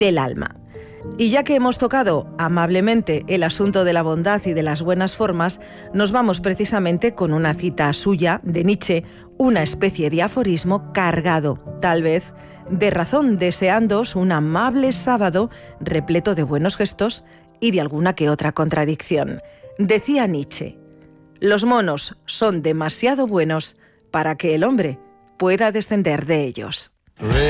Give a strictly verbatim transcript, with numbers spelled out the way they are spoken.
del alma. Y ya que hemos tocado amablemente el asunto de la bondad y de las buenas formas, nos vamos precisamente con una cita suya de Nietzsche, una especie de aforismo cargado, tal vez, de razón, deseándoos un amable sábado repleto de buenos gestos y de alguna que otra contradicción. Decía Nietzsche: los monos son demasiado buenos para que el hombre pueda descender de ellos.